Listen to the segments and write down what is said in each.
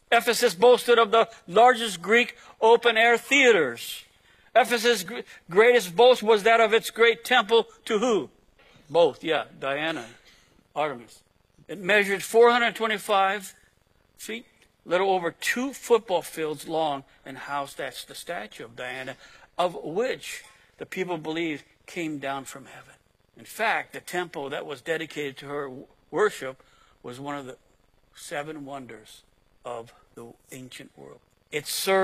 Ephesus boasted of the largest Greek open-air theaters. Ephesus' greatest boast was that of its great temple to who? Both, yeah, Diana, Artemis. It measured 425 feet, little over 2 football fields long, and housed the statue of Diana, of which the people believed came down from heaven. In fact, the temple that was dedicated to her worship was one of the 7 wonders of the ancient world. It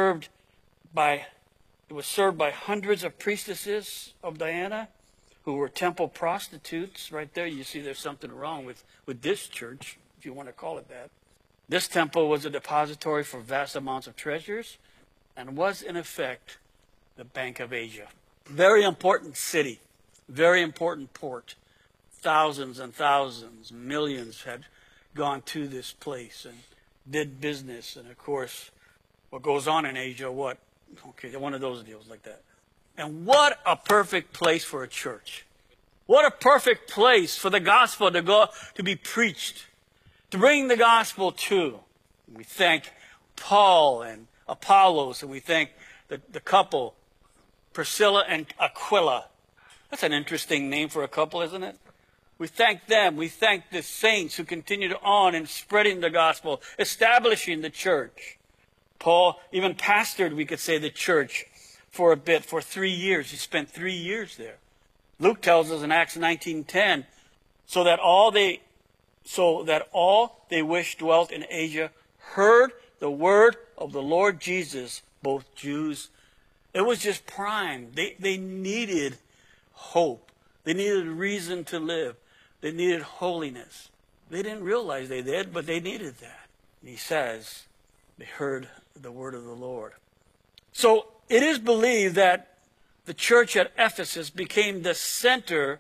was served by hundreds of priestesses of Diana who were temple prostitutes. Right there you see there's something wrong with this church, if you want to call it that. This temple was a depository for vast amounts of treasures and was in effect the Bank of Asia. Very important city, very important port. Thousands and thousands, millions had gone to this place and did business. And of course, what goes on in Asia, what? Okay, one of those deals like that. And what a perfect place for a church. What a perfect place for the gospel to go to be preached, to bring the gospel to. We thank Paul and Apollos, and we thank the couple, Priscilla and Aquila. That's an interesting name for a couple, isn't it? We thank them. We thank the saints who continued on in spreading the gospel, establishing the church. Paul even pastored, we could say, the church for a bit, for 3 years. He spent 3 years there. Luke tells us in Acts 19:10, so that all they which dwelt in Asia heard the word of the Lord Jesus, both Jews. It was just prime. They needed hope. They needed reason to live. They needed holiness. They didn't realize they did, but they needed that. And he says they heard the word of the Lord. So it is believed that the church at Ephesus became the center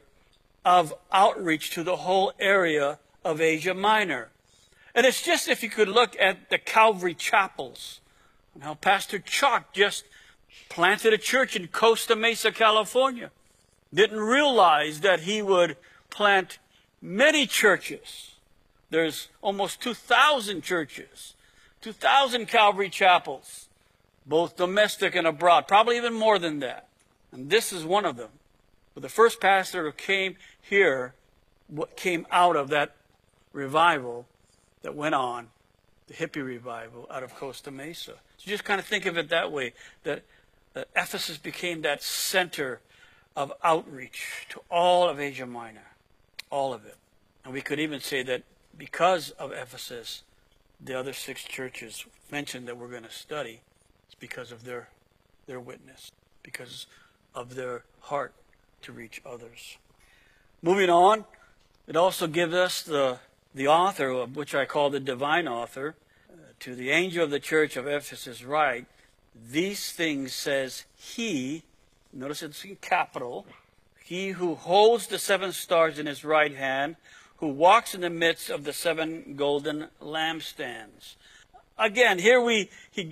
of outreach to the whole area of Asia Minor. And it's just if you could look at the Calvary chapels, and how Pastor Chalk just planted a church in Costa Mesa, California. Didn't realize that he would plant many churches. There's almost 2,000 churches, 2,000 Calvary chapels, both domestic and abroad, probably even more than that. And this is one of them. But the first pastor who came here, what came out of that revival that went on, the hippie revival out of Costa Mesa. So just kind of think of it that way, that Ephesus became that center of outreach to all of Asia Minor, all of it. And we could even say that because of Ephesus, the other 6 churches mentioned that we're going to study, it's because of their witness, because of their heart to reach others. Moving on, it also gives us the author, of which I call the divine author, to the angel of the church of Ephesus write, these things says he, notice it's in capital, he who holds the 7 stars in his right hand, who walks in the midst of the 7 golden lampstands. Again, here we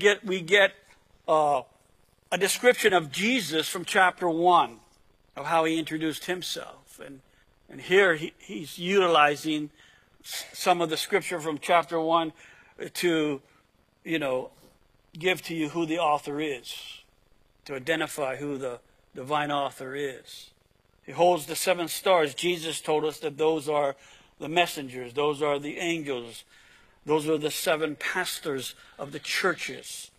get a description of Jesus from chapter 1, of how he introduced himself. And here he's utilizing some of the scripture from chapter 1 to, give to you who the author is, to identify who the divine author is. He holds the 7 stars. Jesus told us that those are the messengers, those are the angels, those are the 7 pastors of the churches.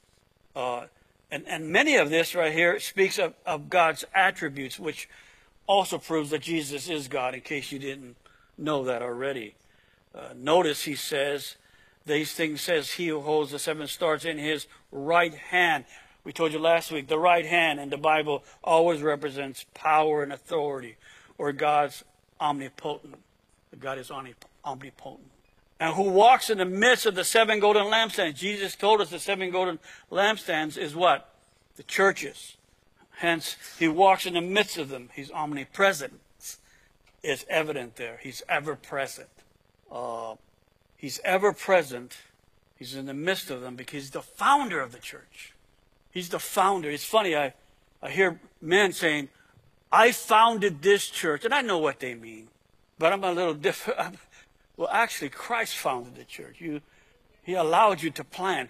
And many of this right here speaks of God's attributes, which also proves that Jesus is God, in case you didn't know that already. Notice he says, these things says he who holds the 7 stars in his right hand. We told you last week, the right hand in the Bible always represents power and authority, or God's omnipotent. God is omnipotent. And who walks in the midst of the 7 golden lampstands. Jesus told us the 7 golden lampstands is what? The churches. Hence, he walks in the midst of them. He's omnipresent. It's evident there. He's ever present. He's ever present. He's in the midst of them because he's the founder of the church. He's the founder. It's funny, I hear men saying, I founded this church. And I know what they mean. But I'm a little different. Well, actually, Christ founded the church. He allowed you to plant.